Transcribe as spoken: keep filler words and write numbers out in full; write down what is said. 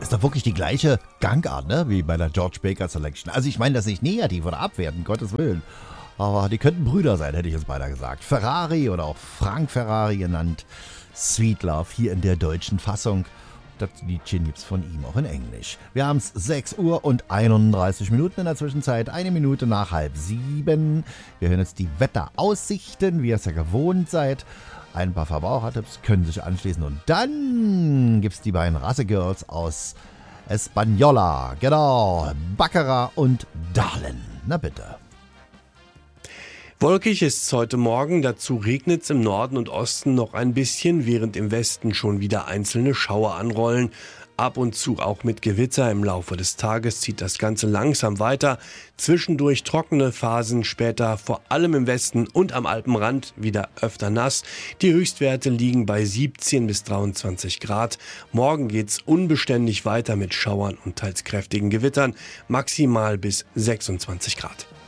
ist doch wirklich die gleiche Gangart, ne? Wie bei der George Baker Selection. Also ich meine das nicht negativ oder abwertend, Gottes Willen. Aber die könnten Brüder sein, hätte ich jetzt beinahe gesagt. Ferrari oder auch Frank Ferrari genannt. Sweet Love hier in der deutschen Fassung. Das Liedchen gibt's von ihm auch in Englisch. Wir haben es sechs Uhr und einunddreißig Minuten in der Zwischenzeit. Eine Minute nach halb sieben. Wir hören jetzt die Wetteraussichten, wie ihr es ja gewohnt seid. Ein paar Verbrauchertipps können sich anschließen. Und dann gibt's die beiden Rassegirls aus Española. Genau, Baccarat und Darlin. Na bitte. Wolkig ist es heute Morgen, dazu regnet es im Norden und Osten noch ein bisschen, während im Westen schon wieder einzelne Schauer anrollen. Ab und zu auch mit Gewitter. Im Laufe des Tages zieht das Ganze langsam weiter. Zwischendurch trockene Phasen, später vor allem im Westen und am Alpenrand wieder öfter nass. Die Höchstwerte liegen bei siebzehn bis dreiundzwanzig Grad. Morgen geht's unbeständig weiter mit Schauern und teils kräftigen Gewittern, maximal bis sechsundzwanzig Grad.